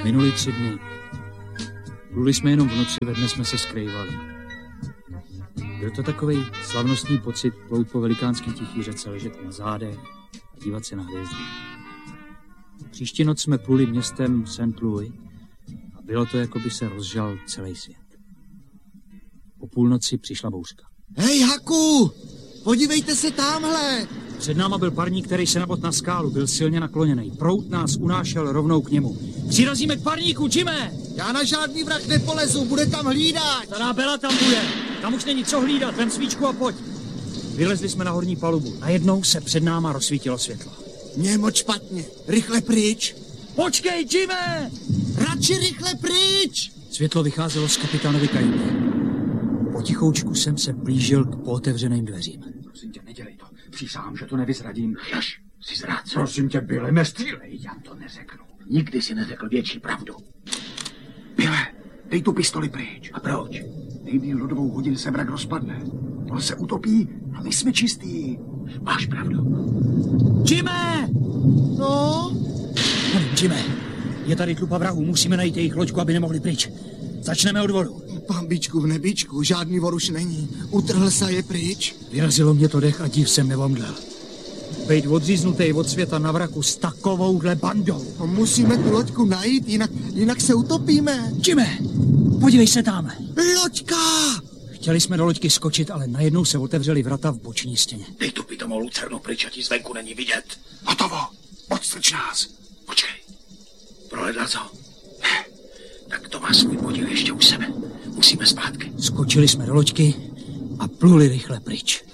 Minuli 3 dny. Pluli jsme jenom v noci, ve dne jsme se skrývali. Byl to takovej slavnostní pocit plout po velikánský tichý řece, ležet na zádech a dívat se na hvězdy. Příští noc jsme pluli městem St. Louis a bylo to, jako by se rozžal celý svět. Po půlnoci přišla bouřka. Hej, Haku! Podívejte se tamhle! Před náma byl parník, který se nabodl na skálu, byl silně nakloněný. Proud nás unášel rovnou k němu. Přirazíme k parníku, Jimé! Já na žádný vrah nepolezu, bude tam hlídat! Stará Bela tam bude. Tam už není co hlídat, vem svíčku a pojď. Vylezli jsme na horní palubu. Najednou se před náma rozsvítilo světlo. Mně je moc špatně. Rychle pryč! Počkej, Jimé! Radši rychle pryč! Světlo vycházelo z kapitánovy kajuty. Potichoučku jsem se blížil k pootevřeným dveřím. Prosím tě, nedělej to. Přísahám, že to nevyzradím. Jaž, jsi zrádce. Prosím tě, Byle, nestřílej. Já to neřeknu. Nikdy si neřekl větší pravdu. Byle, dej tu pistoli pryč. A proč? Nejmíň do 2 hodin se mrak rozpadne. On se utopí a my jsme čistí. Máš pravdu. Jimé! No? Nevím, Jimé. Je tady tlupa vrahů, musíme najít jejich loďku, aby nemohli pryč. Začneme od vodu. Pambičku v nebíčku, žádný vor už není. Utrhl se je pryč. Vyrazilo mě to dech a div jsem nevomdlel. Bejt odříznutej od světa na vraku s takovouhle bandou. Musíme tu loďku najít, jinak se utopíme. Jimé, podívej se tam. Loďka! Chtěli jsme do loďky skočit, ale najednou se otevřely vrata v boční stěně. Dej tu pitomou lucernu pryč, a ti zvenku není vidět. Hotovo, odstrč nás. Počkej, prohledal to? Ne, tak to má svůj podíl ještě u sebe. Musíme zpátky. Skočili jsme do loďky a pluli rychle pryč.